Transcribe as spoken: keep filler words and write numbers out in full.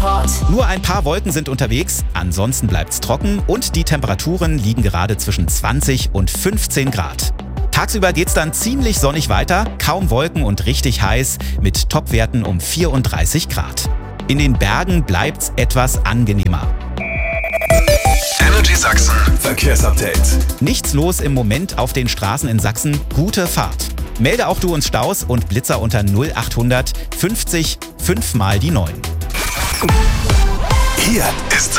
Wetterreport. Nur ein paar Wolken sind unterwegs, ansonsten bleibt's trocken und die Temperaturen liegen gerade zwischen zwanzig und fünfzehn Grad. Tagsüber geht's dann ziemlich sonnig weiter, kaum Wolken und richtig heiß mit Topwerten um vierunddreißig Grad. In den Bergen bleibt's etwas angenehmer. Energy Sachsen Verkehrsupdate. Nichts los im Moment auf den Straßen in Sachsen. Gute Fahrt. Melde auch du uns Staus und Blitzer unter null achthundert fünfzig fünf mal die neun. Hier ist